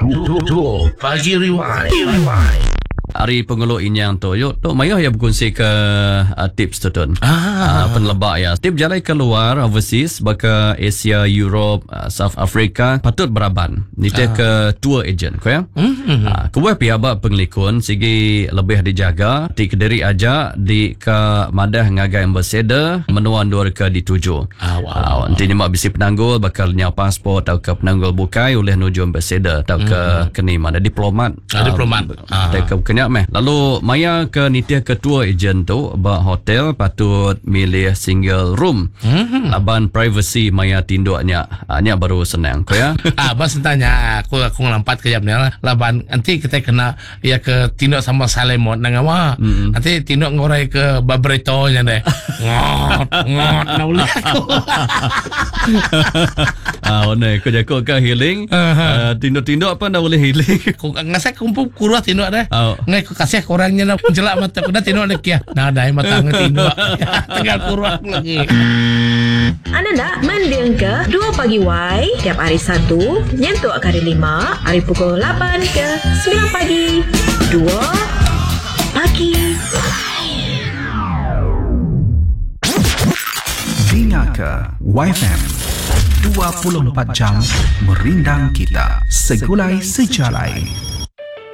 Pagi Rewind. Hari penguluk inyang tu yuk tok mayah ya berkongsi ke tips tu tun. Penlebak ya. Tip jalan keluar overseas baka Asia, Europe, South Africa patut beraban. Nita ke tour agent ko ya. Kubuh pihak penglikun sigi lebih dijaga di Kediri aja di ke madah ngagai ambassador menuan dua ke dituju. Nanti nyemak bisi penanggul bakal nya pasport atau ke penanggul bukai oleh nuju ambassador atau ke keni mana diplomat. Diplomat. Kenya meh. Lalu maya ke nitia ketua ejen tu ba hotel patut milih single room. Laban privacy maya tinduknya. Nya baru senang ko ya. Bas tanya aku ngelampat ke jamnya laban nanti kita kena ya ke tinduk sama Salemot nang apa. Nanti tinduk ngorai ke Babreto nya deh. Ngot nauli aku. One ko jako ke healing. Tinduk-tinduk apa nak boleh healing. Ku ngasek kumpul kurus tinduk deh. Ngai ku kasih orangnya nak jelak mata ku dah tinduk lagi ya. Nah dah mata tinduk. Tinggal kurus lagi. Anda nak mendiang ke 2 pagi Y tiap hari Sabtu nyentuh hari 5 hari pukul 8 ke 9 pagi 2 pagi. Dengar YFM 24 jam merindang kita segulai sejalai.